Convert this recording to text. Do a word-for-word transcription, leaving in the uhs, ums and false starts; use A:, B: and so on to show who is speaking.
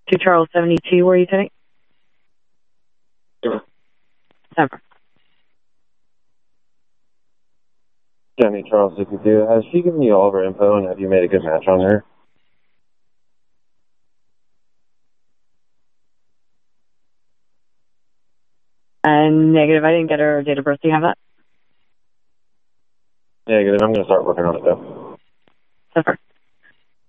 A: To Charles seventy-two, where are you sitting?
B: Sure.
A: Denver.
B: Jenny, Charles sixty-two. Has she given you all of her info, and have you made a good match on her?
A: Uh, negative. I didn't get her date of birth. Do you have that?
B: Negative. I'm going to start working on it, though.
A: Denver.